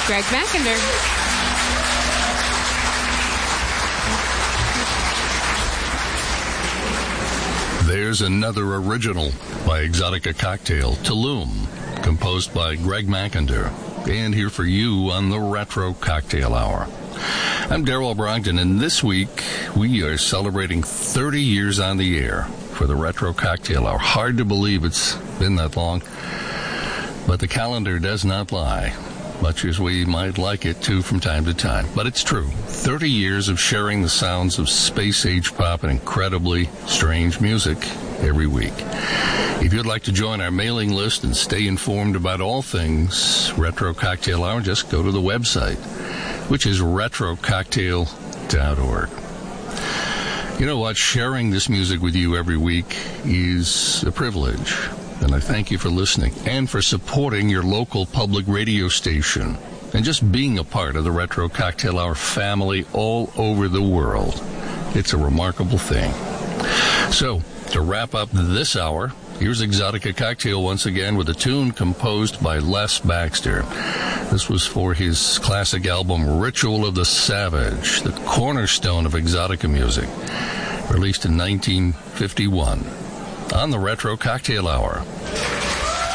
Greg Mackender. There's another original by Exotica Cocktail, Tulum, composed by Greg Mackender, and here for you on the Retro Cocktail Hour. I'm Darrell Brogdon, and this week we are celebrating 30 years on the air for the Retro Cocktail Hour. Hard to believe it's been that long, but the calendar does not lie, much as we might like it to from time to time. But it's true. 30 years of sharing the sounds of space-age pop and incredibly strange music every week. If you'd like to join our mailing list and stay informed about all things Retro Cocktail Hour, just go to the website, which is retrococktail.org. You know what? Sharing this music with you every week is a privilege. And I thank you for listening and for supporting your local public radio station and just being a part of the Retro Cocktail Hour family all over the world. It's a remarkable thing. So, to wrap up this hour, here's Exotica Cocktail once again with a tune composed by Les Baxter. This was for his classic album Ritual of the Savage, the cornerstone of Exotica music, released in 1951 on the Retro Cocktail Hour.